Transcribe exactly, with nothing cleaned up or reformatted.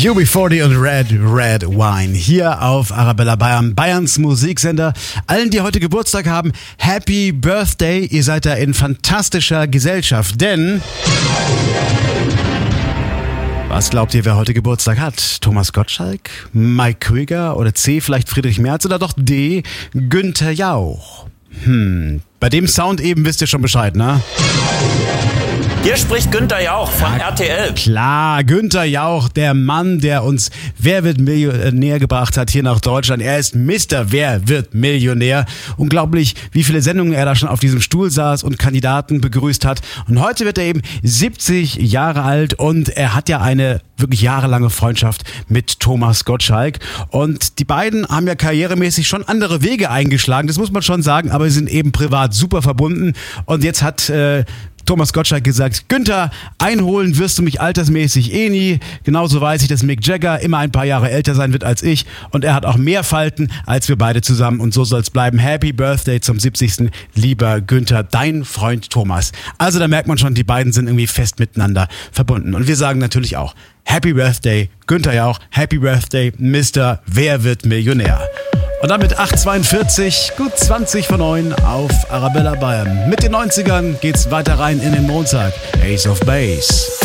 U B vierzig und Red Red Wine hier auf Arabella Bayern, Bayerns Musiksender. Allen, die heute Geburtstag haben, Happy Birthday. Ihr seid da in fantastischer Gesellschaft, denn... Was glaubt ihr, wer heute Geburtstag hat? Thomas Gottschalk, Mike Krüger oder C, vielleicht Friedrich Merz oder doch D, Günther Jauch? Hm, bei dem Sound eben wisst ihr schon Bescheid, ne? Hier spricht Günther Jauch von ja, R T L. Klar, Günther Jauch, der Mann, der uns Wer wird Millionär gebracht hat hier nach Deutschland. Er ist Mister Wer wird Millionär. Unglaublich, wie viele Sendungen er da schon auf diesem Stuhl saß und Kandidaten begrüßt hat. Und heute wird er eben siebzig Jahre alt und er hat ja eine wirklich jahrelange Freundschaft mit Thomas Gottschalk. Und die beiden haben ja karrieremäßig schon andere Wege eingeschlagen, das muss man schon sagen, aber sie sind eben privat super verbunden. Und jetzt hat... Äh, Thomas Gottschalk gesagt, Günther, einholen wirst du mich altersmäßig eh nie. Genauso weiß ich, dass Mick Jagger immer ein paar Jahre älter sein wird als ich. Und er hat auch mehr Falten als wir beide zusammen. Und so soll es bleiben. Happy Birthday zum siebzigsten Lieber Günther, dein Freund Thomas. Also da merkt man schon, die beiden sind irgendwie fest miteinander verbunden. Und wir sagen natürlich auch, Happy Birthday Günther Jauch, Happy Birthday Mister Wer wird Millionär. Und damit acht Uhr zweiundvierzig, gut zwanzig vor neun auf Arabella Bayern. Mit den neunzigern geht's weiter rein in den Montag. Ace of Base.